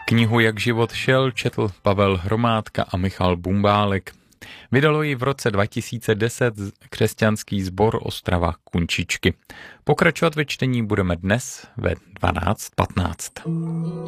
Knihu Jak život šel četl Pavel Hromádka a Michal Bumbálek. Vydalo ji v roce 2010 křesťanský sbor Ostrava Kunčičky. Pokračovat ve čtení budeme dnes ve 12:15.